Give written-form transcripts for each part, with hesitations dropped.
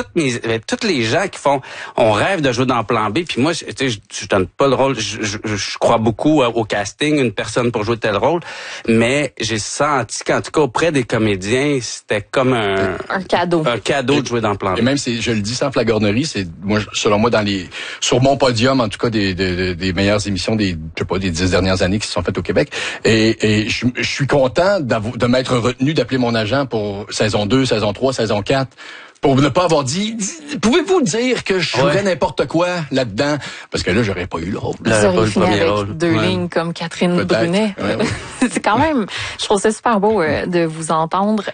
tous les gens qui on rêve de jouer dans Plan B. Puis moi, je donne pas le rôle. Je crois beaucoup au casting, une personne pour jouer tel rôle. Mais j'ai senti qu'en tout cas auprès des comédiens, c'était comme un cadeau. Un cadeau de jouer dans Plan B. Et même je le dis sans flagornerie, c'est moi selon moi sur mon podium en tout cas des meilleures émissions des 10 dernières années qui se sont faites au Québec. Et je suis content de m'être retenu d'appeler mon agent pour saison 2, saison 3, saison 4. Pour ne pas avoir dit, pouvez-vous dire que je jouerais n'importe quoi là-dedans? Parce que là, j'aurais pas eu le rôle. Vous auriez fini avec deux lignes comme Catherine Brunet. Ouais. C'est quand même, je trouve ça super beau de vous entendre.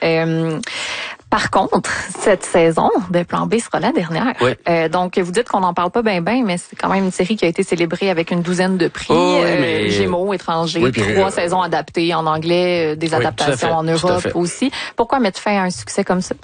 Par contre, cette saison de Plan B sera la dernière. Oui. Donc, vous dites qu'on n'en parle pas bien, mais c'est quand même une série qui a été célébrée avec une douzaine de prix. Gémeaux, étrangers, 3 saisons adaptées en anglais, des adaptations en Europe aussi. Pourquoi mettre fin à un succès comme ça?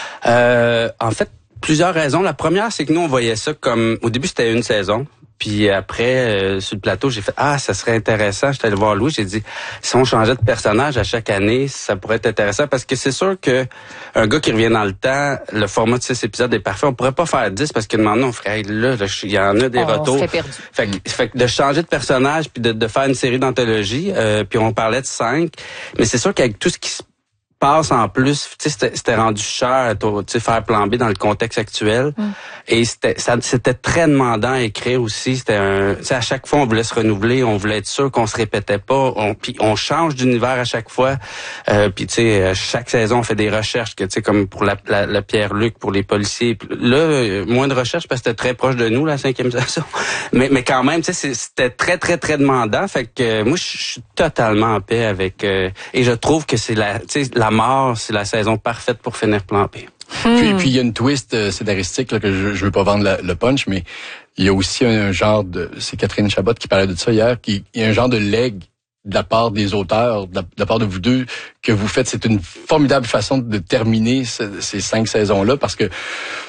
En fait, plusieurs raisons. La première, c'est que nous, on voyait ça comme... Au début, c'était une saison. Puis après, sur le plateau, j'ai fait « Ah, ça serait intéressant. » J'étais allé voir Louis, j'ai dit « Si on changeait de personnage à chaque année, ça pourrait être intéressant. » Parce que c'est sûr que un gars qui revient dans le temps, le format de 6 épisodes est parfait. On pourrait pas faire 10 parce que maintenant, on ferait « Là, il y en a des retours. » On serait perdu. Fait que de changer de personnage puis de faire une série d'anthologie, puis on parlait de 5. Mais c'est sûr qu'avec tout ce qui se passe en plus, tu sais, c'était rendu cher, tu sais, faire Plan B dans le contexte actuel. Et c'était très demandant à écrire aussi. C'était tu sais, à chaque fois, on voulait se renouveler, on voulait être sûr qu'on se répétait pas. Puis on change d'univers à chaque fois. Puis tu sais, chaque saison, on fait des recherches, que tu sais, comme pour la Pierre-Luc, pour les policiers. Puis là, moins de recherches parce que c'était très proche de nous, la 5e saison. Mais quand même, tu sais, c'était très, très, très demandant. Fait que moi, je suis totalement en paix avec... et je trouve que c'est la mort, c'est la saison parfaite pour finir Plan B. Puis il y a une twist scénaristique là, que je veux pas vendre le punch, mais il y a aussi un genre de... C'est Catherine Chabot qui parlait de ça hier, il y a un genre de legs de la part des auteurs, de la part de vous deux, que vous faites. C'est une formidable façon de terminer ces 5 saisons-là, parce que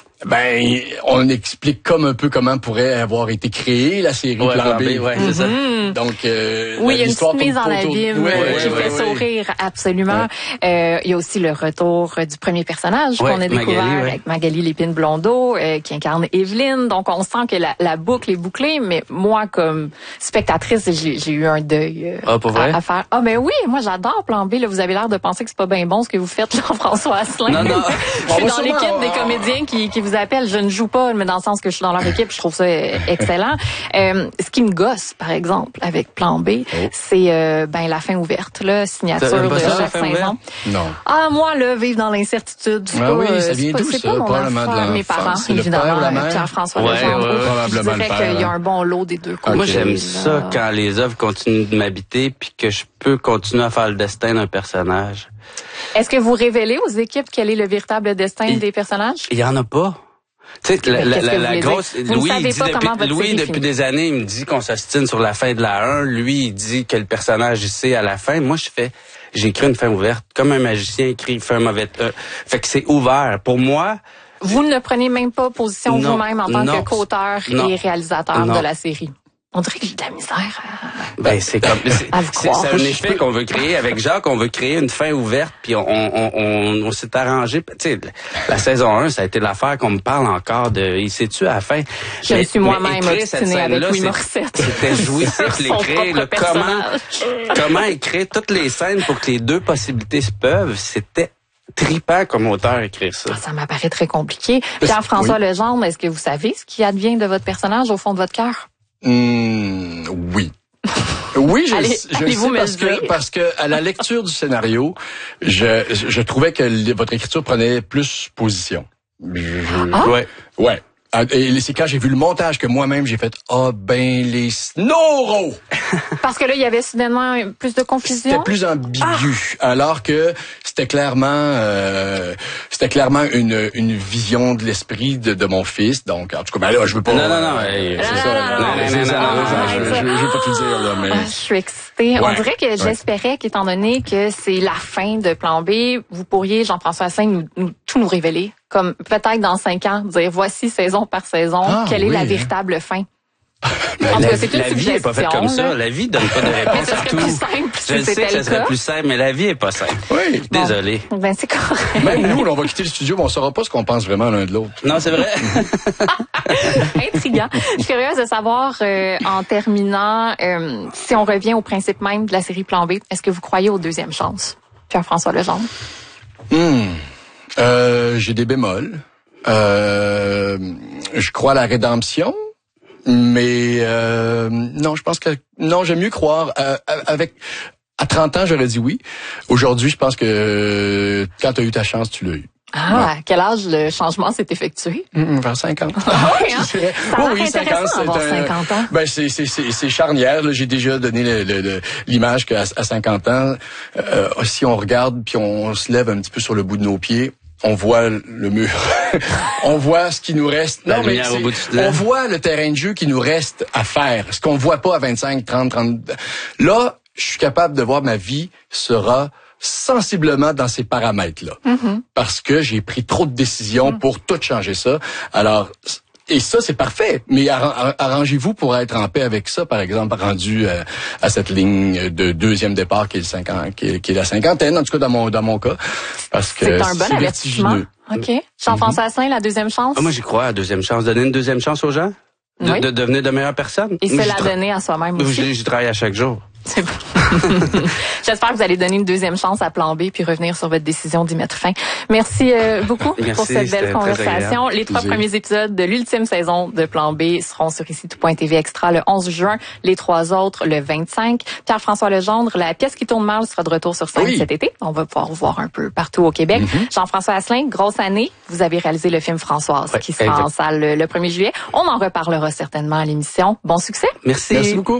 on explique comme un peu comment pourrait avoir été créée la série Plan B. C'est ça. Donc, oui, il y a une petite mise en abîme qui fait sourire absolument. Il y a aussi le retour du premier personnage qu'on a découvert avec Magali Lépine-Blondeau, qui incarne Evelyne. Donc, on sent que la boucle est bouclée, mais moi, comme spectatrice, j'ai eu un deuil à faire. Ah, mais oui, moi, j'adore Plan B. Là, vous avez l'air de penser que c'est pas bien bon ce que vous faites, Jean-François Asselin. Non. Je suis dans l'équipe des comédiens qui vous appellent. Je ne joue pas, mais dans le sens que je suis dans leur équipe, je trouve ça excellent. Ce qui me gosse, par exemple, avec Plan B, c'est la fin ouverte, là, signature de chaque saison. Non. Ah, moi, là, vivre dans l'incertitude, ça vient d'où, c'est pas mon affaire. Mes parents, évidemment, Pierre-François Legendre. Je dirais qu'il y a un bon lot des deux côtés. Moi, j'aime ça quand les œuvres continuent de m'habiter puis que je peux continuer à faire le destin d'un personnage. Est-ce que vous révélez aux équipes quel est le véritable destin des personnages? Il y en a pas. Tu sais, la grosse... Louis, depuis des années, il me dit qu'on s'ostine sur la fin de la 1. Lui, il dit que le personnage, il sait à la fin. Moi, j'écris une fin ouverte. Comme un magicien écrit une fin mauvaise. Fait que c'est ouvert. Pour moi... Vous ne prenez même pas position vous-même en tant que qu'auteur et réalisateur de la série. On dirait que j'ai de la misère c'est un effet qu'on veut créer avec Jacques. On veut créer une fin ouverte, puis on s'est arrangé. Tu sais, la saison 1, ça a été l'affaire qu'on me parle encore de. Il s'est-tu à la fin? Je me suis moi-même obstinée avec Louis Morissette. C'était jouissif l'écrire. Comment écrire toutes les scènes pour que les deux possibilités se peuvent. C'était tripant comme auteur écrire ça. Ça m'apparaît très compliqué. Pierre-François Legendre, est-ce que vous savez ce qui advient de votre personnage au fond de votre cœur? Oui. Oui, je sais parce que à la lecture du scénario, je trouvais que votre écriture prenait plus position. Ouais. Et c'est quand j'ai vu le montage que moi-même j'ai fait les Snoro. Parce que là il y avait soudainement plus de confusion. C'était plus ambigu, alors que c'était clairement une vision de l'esprit de mon fils. Donc en tout cas là je veux pas. Je veux pas tout dire là, mais je suis excitée. On dirait que j'espérais qu'étant donné que c'est la fin de Plan B, vous pourriez Jean-François Asselin tout nous révéler. Comme peut-être dans 5 ans, dire voici saison par saison, quelle est la véritable fin? La vie n'est pas faite comme ça. La vie donne pas de réponse à tout. Je sais que ça serait plus simple, mais la vie est pas simple. Oui. Désolé. Ben, c'est correct. Même nous, on va quitter le studio, mais on saura pas ce qu'on pense vraiment l'un de l'autre. Non, c'est vrai. Intriguant. Je suis curieuse de savoir, en terminant, si on revient au principe même de la série Plan B, est-ce que vous croyez aux deuxièmes chances? Pierre-François Legendre. J'ai des bémols. Je crois à la rédemption. Mais non, je pense que non, j'aime mieux croire à 30 ans, j'aurais dit oui. Aujourd'hui, je pense que quand tu as eu ta chance, tu l'as eu. À quel âge le changement s'est effectué? Vers 50. Oui, hein? Ça a l'air intéressant d'avoir 50 ans. Ben, c'est charnière. Là. J'ai déjà donné l'image qu'à 50 ans, si on regarde puis on se lève un petit peu sur le bout de nos pieds, on voit le mur. On voit ce qui nous reste. Non, mais on voit le terrain de jeu qui nous reste à faire. Ce qu'on voit pas à 25, 30. Là, je suis capable de voir ma vie sera sensiblement dans ces paramètres-là. Parce que j'ai pris trop de décisions pour tout changer ça. Alors, et ça, c'est parfait. Mais arrangez-vous pour être en paix avec ça, par exemple, rendu à cette ligne de deuxième départ qui est la cinquantaine, en tout cas dans mon cas. Parce que c'est un bon avertissement. OK. Jean-François Asselin, la deuxième chance? Moi, j'y crois à la deuxième chance. Donner une deuxième chance aux gens? De devenir de meilleures personnes? Et se la donner à soi-même aussi? J'y travaille à chaque jour. C'est bon. J'espère que vous allez donner une deuxième chance à Plan B puis revenir sur votre décision d'y mettre fin. Merci beaucoup pour cette belle conversation. Les 3 premiers épisodes de l'ultime saison de Plan B seront sur ici.tv Extra le 11 juin, les 3 autres le 25. Pierre-François Legendre, la pièce qui tourne mal sera de retour sur scène cet été. On va pouvoir vous voir un peu partout au Québec. Jean-François Asselin, grosse année. Vous avez réalisé le film Françoise qui sera en salle le 1er juillet. On en reparlera certainement à l'émission. Bon succès. Merci. Merci beaucoup.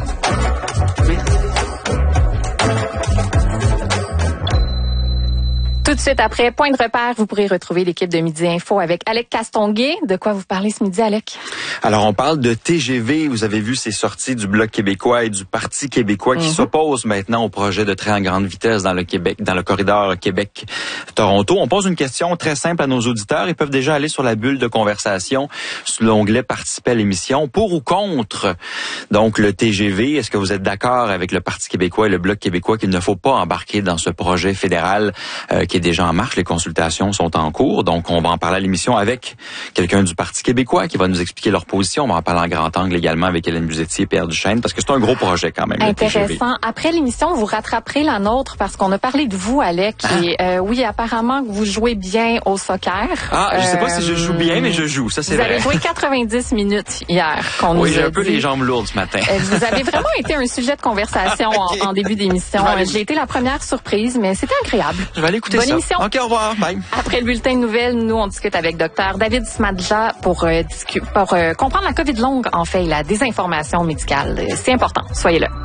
Tout de suite après Point de repère, vous pourrez retrouver l'équipe de Midi Info avec Alec Castonguay. De quoi vous parlez ce midi, Alec? Alors, on parle de TGV. Vous avez vu ces sorties du Bloc québécois et du Parti québécois qui s'opposent maintenant au projet de train à grande vitesse dans le Québec, dans le corridor Québec-Toronto. On pose une question très simple à nos auditeurs. Ils peuvent déjà aller sur la bulle de conversation sur l'onglet participer à l'émission. Pour ou contre, donc, le TGV? Est-ce que vous êtes d'accord avec le Parti québécois et le Bloc québécois qu'il ne faut pas embarquer dans ce projet fédéral qui est déjà en marche? Les consultations sont en cours. Donc, on va en parler à l'émission avec quelqu'un du Parti québécois qui va nous expliquer leur position. On va en parler en grand angle également avec Hélène Buzetti et Pierre Duchesne parce que c'est un gros projet quand même. Intéressant. Après l'émission, vous rattraperez la nôtre parce qu'on a parlé de vous, Alec. Et oui, apparemment que vous jouez bien au soccer. Je sais pas si je joue bien, mais je joue. Ça, c'est vrai. Vous avez joué 90 minutes hier. Oui, j'ai un peu les jambes lourdes ce matin. Vous avez vraiment été un sujet de conversation en début d'émission. J'ai été la première surprise, mais c'était agréable. Je vais aller écouter ça. Émission. OK, au revoir. Bye. Après le bulletin de nouvelles, nous, on discute avec Dr David Smadja pour comprendre la COVID longue, en fait, et la désinformation médicale. C'est important. Soyez là.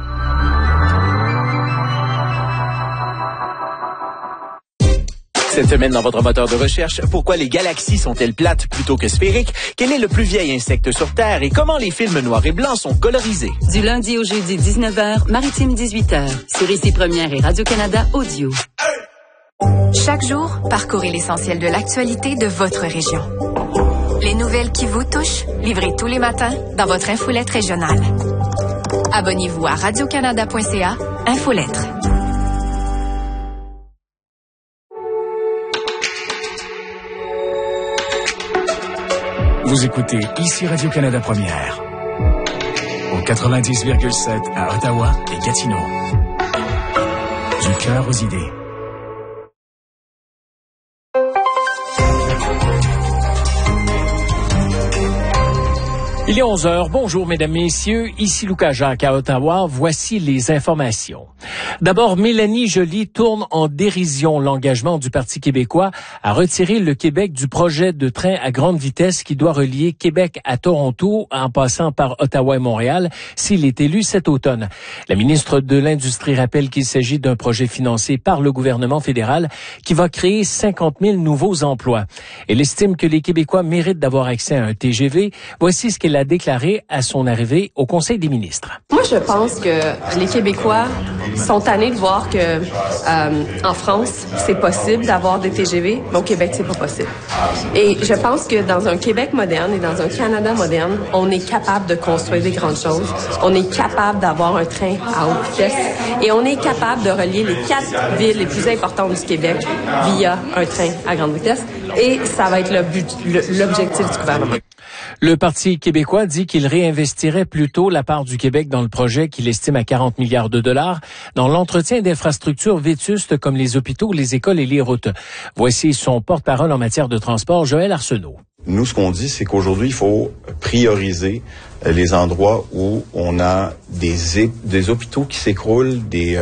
Cette semaine, dans votre moteur de recherche, pourquoi les galaxies sont-elles plates plutôt que sphériques? Quel est le plus vieil insecte sur Terre? Et comment les films noirs et blancs sont colorisés? Du lundi au jeudi, 19h, Maritime 18h. Sur Ici Première et Radio-Canada Audio. Chaque jour, parcourez l'essentiel de l'actualité de votre région. Les nouvelles qui vous touchent, livrées tous les matins dans votre infolette régionale. Abonnez-vous à radiocanada.ca, Infolettre. Vous écoutez Ici Radio-Canada Première. Au 90,7 à Ottawa et Gatineau. Du cœur aux idées. Il est 11h. Bonjour, mesdames, messieurs. Ici Lucas Jacques à Ottawa. Voici les informations. D'abord, Mélanie Joly tourne en dérision l'engagement du Parti québécois à retirer le Québec du projet de train à grande vitesse qui doit relier Québec à Toronto en passant par Ottawa et Montréal s'il est élu cet automne. La ministre de l'Industrie rappelle qu'il s'agit d'un projet financé par le gouvernement fédéral qui va créer 50 000 nouveaux emplois. Elle estime que les Québécois méritent d'avoir accès à un TGV. Voici ce qu'elle qu'elle a déclaré à son arrivée au Conseil des ministres. Moi, je pense que les Québécois sont tannés de voir que en France, c'est possible d'avoir des TGV, mais au Québec, c'est pas possible. Et je pense que dans un Québec moderne et dans un Canada moderne, on est capable de construire des grandes choses. On est capable d'avoir un train à haute vitesse et on est capable de relier les 4 villes les plus importantes du Québec via un train à grande vitesse. Et ça va être l'objectif du gouvernement. Le Parti québécois dit qu'il réinvestirait plutôt la part du Québec dans le projet qu'il estime à 40 milliards de dollars dans l'entretien d'infrastructures vétustes comme les hôpitaux, les écoles et les routes. Voici son porte-parole en matière de transport, Joël Arsenault. Nous, ce qu'on dit, c'est qu'aujourd'hui, il faut prioriser les endroits où on a des hôpitaux qui s'écroulent, des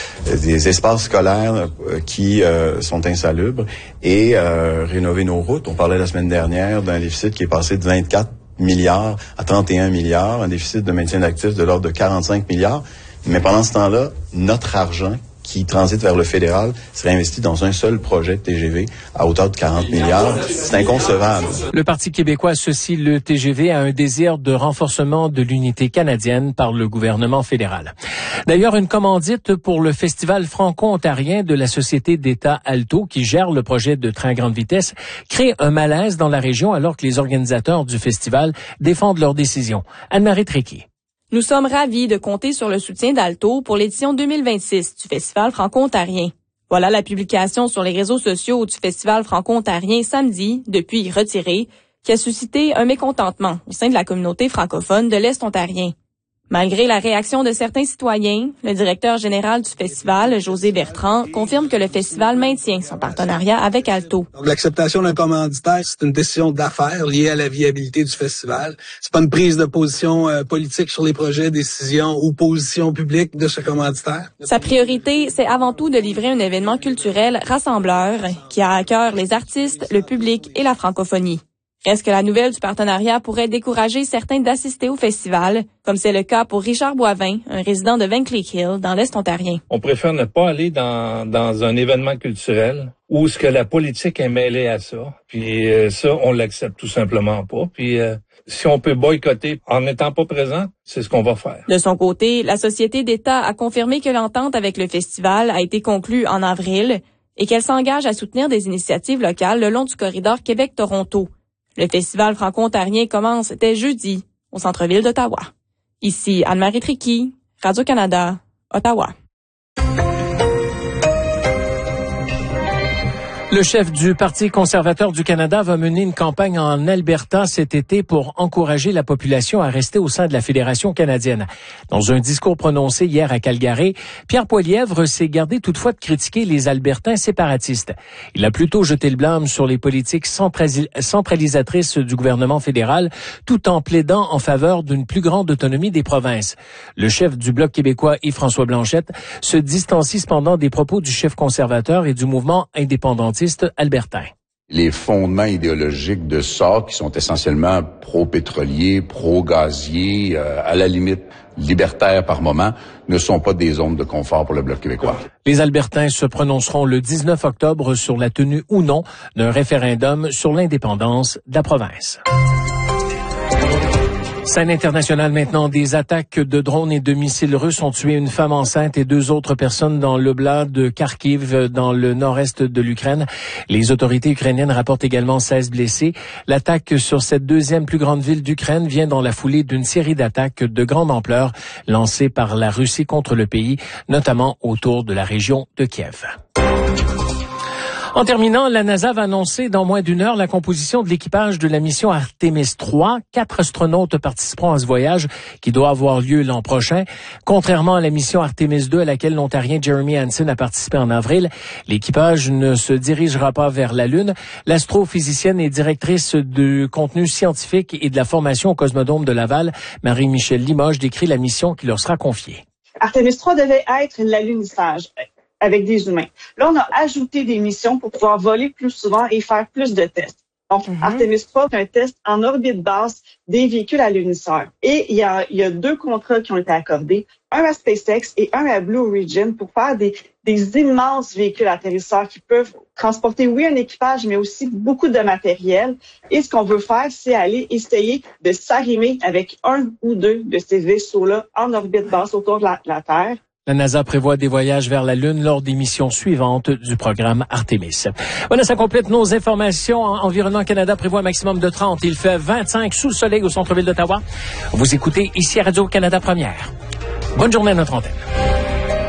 espaces scolaires qui sont insalubres et rénover nos routes. On parlait la semaine dernière d'un déficit qui est passé de 24 milliards à 31 milliards, un déficit de maintien d'actifs de l'ordre de 45 milliards. Mais pendant ce temps-là, notre argent qui transite vers le fédéral serait investi dans un seul projet de TGV à hauteur de 40 milliards. C'est inconcevable. Le Parti québécois associe le TGV à un désir de renforcement de l'unité canadienne par le gouvernement fédéral. D'ailleurs, une commandite pour le festival franco-ontarien de la société d'État Alto qui gère le projet de train à grande vitesse crée un malaise dans la région alors que les organisateurs du festival défendent leur décision. Anne-Marie Tréquier. Nous sommes ravis de compter sur le soutien d'Alto pour l'édition 2026 du Festival franco-ontarien. Voilà la publication sur les réseaux sociaux du Festival franco-ontarien samedi, depuis retiré, qui a suscité un mécontentement au sein de la communauté francophone de l'Est ontarien. Malgré la réaction de certains citoyens, le directeur général du festival, José Bertrand, confirme que le festival maintient son partenariat avec Alto. Donc, l'acceptation d'un commanditaire, c'est une décision d'affaires liée à la viabilité du festival. C'est pas une prise de position politique sur les projets, décisions ou position publique de ce commanditaire. Sa priorité, c'est avant tout de livrer un événement culturel rassembleur qui a à cœur les artistes, le public et la francophonie. Reste que la nouvelle du partenariat pourrait décourager certains d'assister au festival, comme c'est le cas pour Richard Boivin, un résident de Van Cleek Hill, dans l'Est ontarien. On préfère ne pas aller dans un événement culturel où ce que la politique est mêlée à ça. Puis ça, on l'accepte tout simplement pas. Puis si on peut boycotter en n'étant pas présent, c'est ce qu'on va faire. De son côté, la Société d'État a confirmé que l'entente avec le festival a été conclue en avril et qu'elle s'engage à soutenir des initiatives locales le long du corridor Québec-Toronto. Le festival franco-ontarien commence dès jeudi au centre-ville d'Ottawa. Ici Anne-Marie Tréquier, Radio-Canada, Ottawa. Le chef du Parti conservateur du Canada va mener une campagne en Alberta cet été pour encourager la population à rester au sein de la Fédération canadienne. Dans un discours prononcé hier à Calgary, Pierre Poilievre s'est gardé toutefois de critiquer les Albertains séparatistes. Il a plutôt jeté le blâme sur les politiques centralisatrices du gouvernement fédéral, tout en plaidant en faveur d'une plus grande autonomie des provinces. Le chef du Bloc québécois, Yves-François Blanchet, se distancie cependant des propos du chef conservateur et du mouvement indépendantiste albertain. Les fondements idéologiques de ça, qui sont essentiellement pro-pétrolier, pro-gazier, à la limite libertaires par moment, ne sont pas des zones de confort pour le Bloc québécois. Les Albertains se prononceront le 19 octobre sur la tenue ou non d'un référendum sur l'indépendance de la province. Scène internationale maintenant, des attaques de drones et de missiles russes ont tué une femme enceinte et 2 autres personnes dans l'oblast de Kharkiv, dans le nord-est de l'Ukraine. Les autorités ukrainiennes rapportent également 16 blessés. L'attaque sur cette 2e plus grande ville d'Ukraine vient dans la foulée d'une série d'attaques de grande ampleur lancées par la Russie contre le pays, notamment autour de la région de Kiev. En terminant, la NASA va annoncer dans moins d'1 heure la composition de l'équipage de la mission Artemis 3. 4 astronautes participeront à ce voyage qui doit avoir lieu l'an prochain. Contrairement à la mission Artemis 2 à laquelle l'Ontarien Jeremy Hansen a participé en avril, l'équipage ne se dirigera pas vers la Lune. L'astrophysicienne et directrice du contenu scientifique et de la formation au Cosmodrome de Laval, Marie-Michelle Limoges, décrit la mission qui leur sera confiée. Artemis 3 devait être l'alunissage avec des humains. Là, on a ajouté des missions pour pouvoir voler plus souvent et faire plus de tests. Donc, Artemis 3, c'est un test en orbite basse des véhicules alunisseurs. Et il y a 2 contrats qui ont été accordés, un à SpaceX et un à Blue Origin pour faire des immenses véhicules atterrisseurs qui peuvent transporter, oui, un équipage, mais aussi beaucoup de matériel. Et ce qu'on veut faire, c'est aller essayer de s'arrimer avec 1 ou 2 de ces vaisseaux-là en orbite basse autour de la Terre. La NASA prévoit des voyages vers la Lune lors des missions suivantes du programme Artemis. Voilà, ça complète nos informations. Environnement Canada prévoit un maximum de 30. Il fait 25 sous le soleil au centre-ville d'Ottawa. Vous écoutez ici à Radio-Canada Première. Bonne journée à notre antenne.